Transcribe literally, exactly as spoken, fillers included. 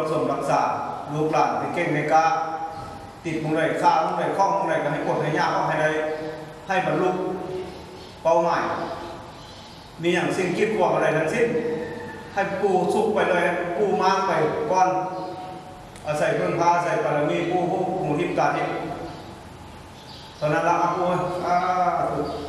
กสมรักษาลูกหลานไปเก่งในกาติดมุงไรข้าวมุงไรข้องมุงไรก็ให้กดให้ยากก็ให้ได้ให้บรรลุเป้าหมายมีอย่างสิ่งคิดหวังอะไรทั้งสิ้นให้ปูสุกไปเลยปูมากไปก้อนอาศัยเพื่อนพาอาศัยบารมีปูผู้หมู่ทิพย์การนี้ตอนนั้นละปูอ่าถูก